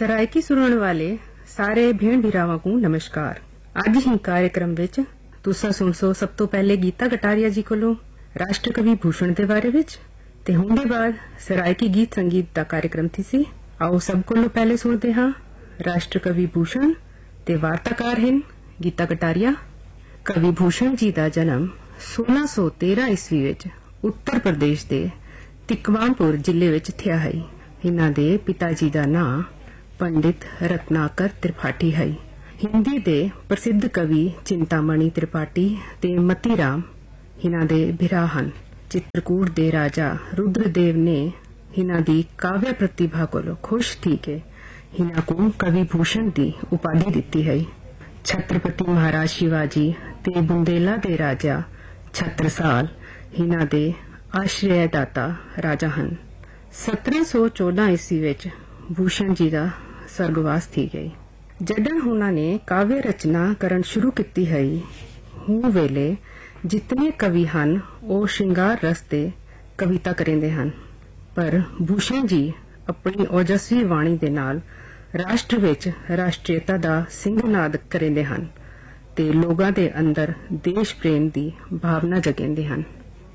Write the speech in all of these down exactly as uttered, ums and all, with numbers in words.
सरायकी सुनने वाले सारे भेण भीरावां को नमस्कार। अज ही कार्यक्रम विच तुसा सुन सो सब तो पहले गीता कटारिया जी कोलों राष्ट्र कवि भूषण के बारे विच ते हुण दे बाद सरायकी गीत संगीत का कार्यक्रम थी सी। आओ सब कोलों पहले सुनते हाँ राष्ट्र कवि भूषण ते वार्ताकार हैं गीता कटारिया। कवि भूषण जी का जन्म सोलह सौ तेरह ईस्वी विच उत्तर प्रदेश के तिकवामपुर जिले विच थिया है। इन्हां दे पिता जी का नाम पंडित रत्नाकर त्रिपाठी है। हिंदी दे प्रसिद्ध कवि चिंतामणि त्रिपाठी ते मतीराम इन्हां दे भिरा हन। चित्रकूट दे राजा रुद्रदेव ने इन्हां दी काव्य प्रतिभा कोलों खुश थी के इन्हां को कवि भूषण दी उपाधि दिती है। छत्रपति महाराज शिवाजी ते बुंदेला दे राजा छत्रसाल इन्हां दे आश्रयदाता राजा हन। सत्रह सौ चौदह ईस्वी विच भूषण जी का स्वर्गवास थी गई। जदों उन्हां ने काव्य रचना करन शुरू की है हूं वेले जितने कवि हन वो श्रृंगार रस ते कविता करेंदे हन, पर भूषण जी अपनी ओजस्वी वाणी दे नाल राष्ट्र विच राष्ट्रीयता दा सिंहनाद करेंदे हन ते लोगां दे अंदर देश प्रेम दी भावना जगेंदे हन।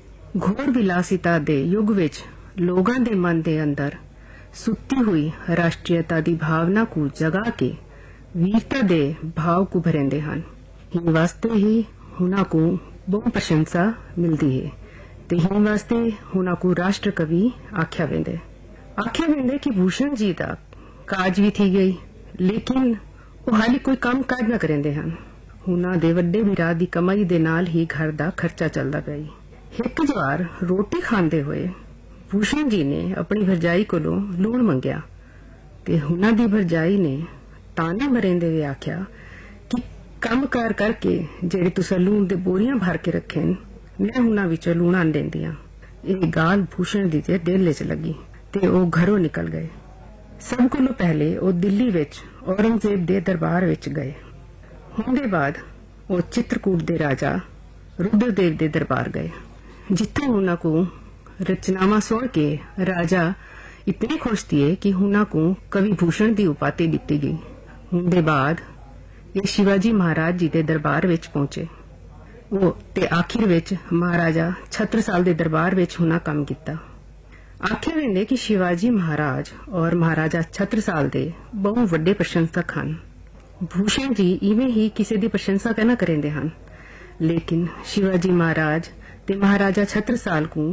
घोर विलासिता दे युग विच लोगां दे मन दे अंदर सुती हुई राष्ट्रीयता दी भावना को जगा के वीरता दे भाव को भरेंदे हन। इन वास्ते ही हुना को बहु प्रशंसा मिलती है ते इन वास्ते हुना को राष्ट्र कवि आख्या वेंदे आख्या वेंदे कि भूषण जी दा काज भी थी गई, लेकिन वो हाली कोई काम काज न करेंदे हन। हुना दे वड्डे भरा दी कमाई दे नाल ही घर दा खर्चा चलदा पिया। एक जवार रोटी खांदे होए भूषण जी ने अपनी भरजाई कोलों लूण मंगया ते हुना दी भरजाई ने ताने मरेंदे वे आख्या कि काम कार करके जेड़े तुसा लूण दे बोरियां भर के रखे मैं हुना विचों लूण आन देंदियां। ये गाल भूषण दी ते दिल च लगी ते ओ घरों निकल गए। सब कोलों पहले ओ दिल्ली विच औरंगजेब दे दरबार विच गए। हुंदे बाद ओ चित्रकूट दे राजा रुद्रदेव दे दरबार गए, जिथे हुना को रचनावां सुन के राजा इतने खुश थिए कि हुना को कवि भूषण दी उपाधि दिती गई। हुंदे बाद ये शिवाजी महाराज जी दे दरबार विच पहुंचे। वो ते आखिर विच महाराजा छत्रसाल दे दरबार विच हुना काम कीता। आखे वेंदे कि शिवाजी महाराज और महाराजा छत्रसाल दे बहु वड्डे प्रशंसक हन। भूषण जी इवें ही किसी दी प्रशंसा कहना करेंदे हन, लेकिन शिवाजी महाराज ते महाराजा छत्रसाल को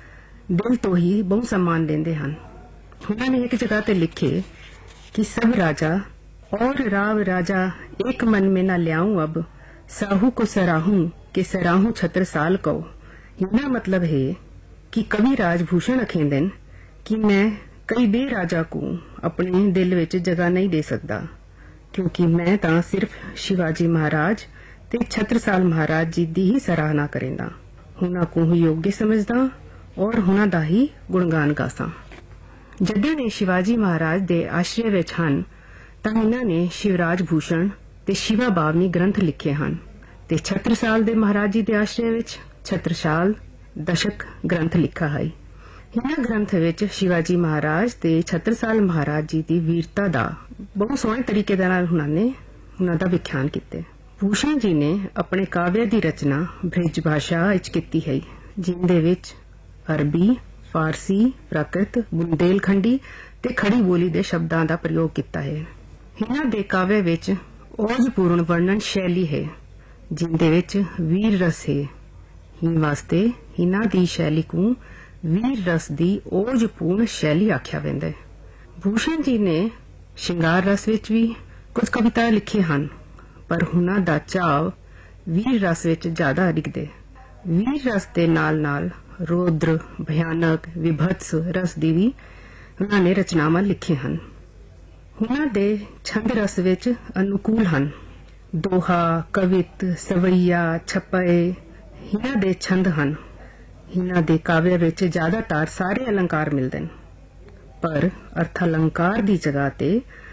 दिल तो ही बहु सम्मान देंदे हन। उन्होंने एक जगह ते लिखे कि सब राजा और राव राजा एक मन में न ल्याऊं अब साहू को सराहूं के सराहूं छत्रसाल को। यह मतलब है कि कवि राजभूषण अखेंदन कि मैं कई बे राजा को अपने दिल विच जगह नहीं दे सकता, क्योंकि मैं तां सिर्फ शिवाजी महाराज ते छत्रसाल महाराज जी दी ही सराहना करेंदा, हुना को ही योग्य समझदा और हुना दा ही गुणगान गासा। जदों ने शिवाजी महाराज दे आश्रय विच हन तां इन्हां ने शिवराज भूषण ते शिवा बावनी ग्रंथ लिखे हन ते छत्रसाल दे महाराज जी दे आश्रय विच छत्रसाल दशक ग्रंथ लिखा है। इन्हां ग्रंथ विच शिवाजी महाराज ते छत्रसाल महाराज जी दी वीरता दा बहुत सोहणे तरीके दे नाल हुणां ने उन्हां दा विख्यान कीते। भूषण जी ने अपने काव्य दी रचना ब्रिज भाषा विच कीती है, जिंदे विच अरबी, फारसी, प्राकृत, बुंदेलखंडी ते खड़ी बोली दे शब्दां दा प्रयोग कीता है। इन्हां दे काव्य विच ओजपूर्ण वर्णन शैली है, जिंदे विच वीर रस है। इन वास्ते इन्हां दी शैली को वीर रस दी ओजपूर्ण शैली आख्या वेंदा है। भूषण जी ने श्रृंगार रस विच भी कुछ कविता लिखे हन, पर हुना दा चाव वीर रस विच ज्यादा दिखदे। वीर रस दे नाल नाल रौद्र, भयानक, विभत्स रस दी भी उन्हां ने रचनावां लिखी हन। हुना दे छंद रस विच अनुकूल हन। दोहा, कवित, सवैया, छपए इन्हां दे छंद हन। इन्हां दे काव्य विच ज्यादातर सारे अलंकार मिलदे न, पर अर्थालंकार दी जगह ते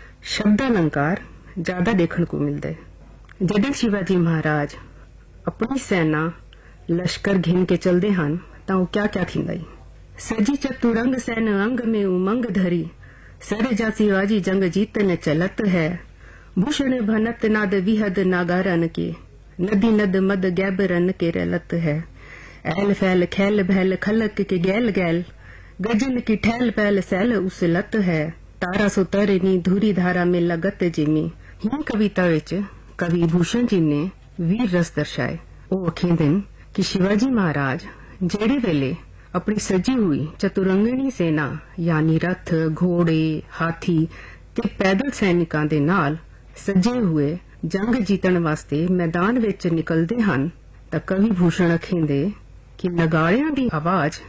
शब्दालंकार ज्यादा देखण को मिलदे। जदों शिवाजी महाराज अपनी सेना लश्कर घिन के चलदे हन तां क्या क्या थींदा है। सजी चतुरंग सैन अंग में उमंग धरी सरे जा शिवाजी जंग जीतने चलत है। भूषण भनत नाद विहद नागारन के, नदी नद मद गैबरन के रलत है। ऐल फैल खैल भैल खलक के गैल गैल, गजल की ठैल पैल सैल उस लत है। तारा सो तरनी धूरी धारा में लगत जिमी। ही कविता विच कवि भूषण जी ने वीर रस दर्शाए। ਉਹ ਆਖਦੇ ਨੇ ਕਿ शिवाजी महाराज ਜਿਹੜੇ ਵੇਲੇ अपनी सजी हुई चतुरंगणी सेना यानी रथ घोड़े हाथी ते पैदल सैनिकां दे नाल सजे हुए जंग जीतण वास्ते मैदान विच निकलदे हन तां कवि भूषण अखेंदे कि नगाड़ियां दी आवाज